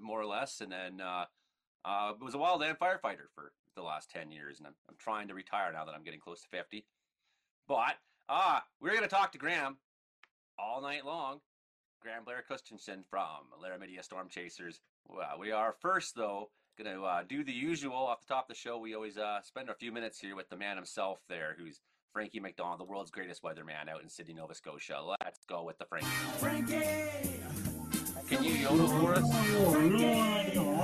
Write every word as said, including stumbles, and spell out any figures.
more or less, and then uh, uh, was a wildland firefighter for the last ten years, and I'm, I'm trying to retire now that I'm getting close to fifty. But uh, we're going to talk to Graham all night long. Graham Blair Christensen from Laramidia Storm Chasers. Well, we are first, though, going to uh, do the usual off the top of the show. We always uh, spend a few minutes here with the man himself there, who's Frankie McDonald, the world's greatest weatherman out in Sydney, Nova Scotia. Let's go with the Frankie. Frankie! Can you yodel for us? Frankie!